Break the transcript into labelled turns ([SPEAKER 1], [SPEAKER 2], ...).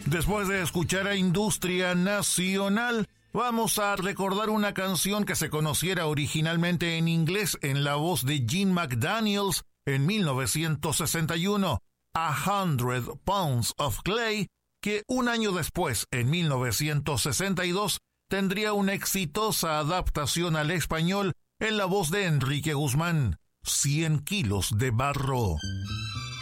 [SPEAKER 1] Después de escuchar a Industria Nacional, vamos a recordar una canción que se conociera originalmente en inglés en la voz de Gene McDaniels en 1961, 100 Pounds of Clay, que un año después, en 1962, tendría una exitosa adaptación al español en la voz de Enrique Guzmán, 100 kilos de barro.